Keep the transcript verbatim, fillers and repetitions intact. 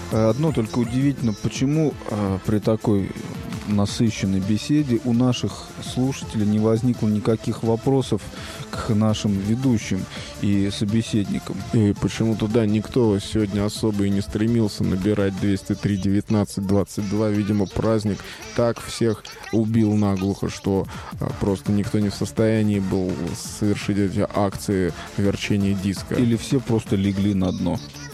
Одно только удивительно, почему э, при такой насыщенной беседе у наших слушателей не возникло никаких вопросов к нашим ведущим и собеседникам. И почему-то, да, никто сегодня особо и не стремился набирать двести три девятнадцать двадцать два. Видимо, праздник так всех убил наглухо, что а, просто никто не в состоянии был совершить эти акции верчения диска. Или все просто легли на дно.